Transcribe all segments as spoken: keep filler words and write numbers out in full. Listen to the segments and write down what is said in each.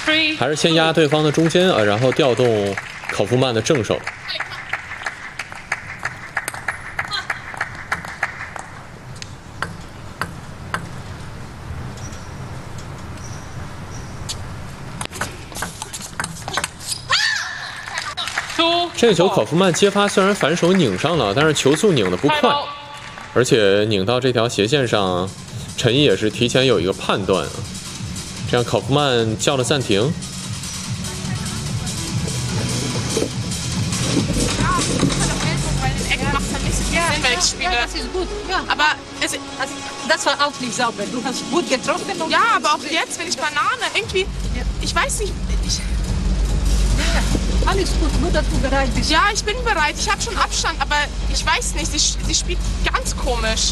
还是先压对方的中间啊，然后调动考夫曼的正手。这个球考夫曼接发虽然反手拧上了，但是球速拧得不快，而且拧到这条斜线上，陈毅也是提前有一个判断啊。这样考夫曼叫了暂停。 Aber es, das war auch nicht sauber. Du hast gut getroffen. Und ja, aber auch jetzt, wenn ich Banane irgendwie, ich weiß nicht. Ich, Alles gut, nur dass du bereit bist. Ja, ich bin bereit. Ich habe schon Abstand, aber ich weiß nicht. Sie, sie spielt ganz komisch.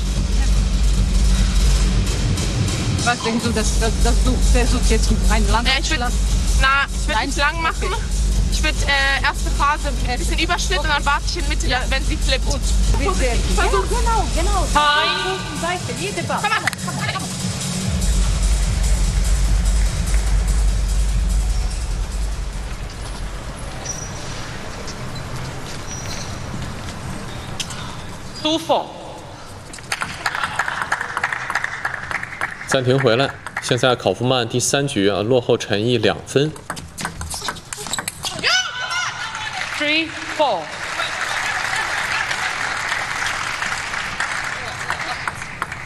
Was denkst du, dass, dass, dass du versuchst jetzt ein lang äh, ich würd, Na, ich würde nicht lang machen. Ich würde äh, erste Phase ein bisschen Überschnitt und dann warte ich in Mitte, ja. wenn sie flippt. Gut. Genau, genau, genau. Hi. Seite, jede Ball. Komm mal, komm mal, komm mal. Super。 暂停回来，现在考夫曼第三局啊落后陈毅两分。 Three, four。